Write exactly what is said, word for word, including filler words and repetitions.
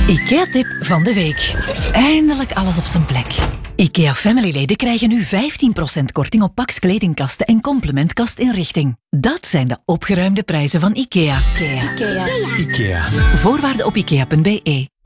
IKEA-tip van de week. Eindelijk alles op zijn plek. IKEA Family-leden krijgen nu vijftien procent korting op Pax kledingkasten en complementkastinrichting. Dat zijn de opgeruimde prijzen van IKEA. IKEA. IKEA. IKEA. Voorwaarden op ikea punt be.